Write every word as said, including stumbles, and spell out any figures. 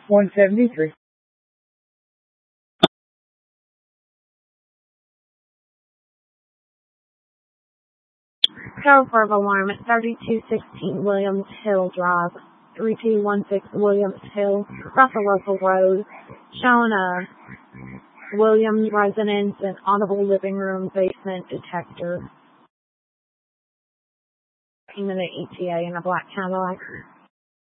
one seventy-three. Go for alarm at thirty-two sixteen Williams Hill Drive, three two one six Williams Hill, Russell Road, showing a Williams residence and audible living room basement detector. In the E T A in a black Cadillac.